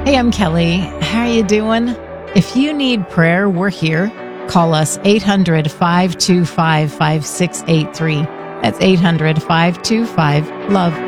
Hey, I'm Kelly. How are you doing? If you need prayer, we're here. Call us 800-525-5683. That's 800-525-LOVE.